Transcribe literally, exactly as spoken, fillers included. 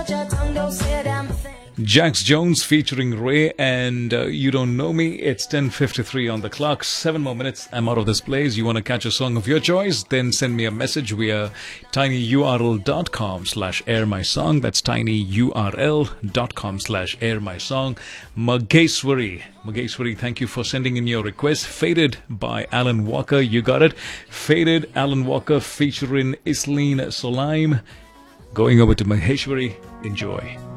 Jax Jones featuring Ray and uh, You Don't Know Me. It's ten fifty-three on the clock. Seven more minutes. I'm out of this place. You want to catch a song of your choice? Then send me a message via tinyurl.com slash air my song. That's tinyurl.com slash air my song. Mageshwari. Mageshwari, thank you for sending in your request. Faded by Alan Walker. You got it. Faded, Alan Walker featuring Isleen Solaim. Going over to Maheshwari. Enjoy.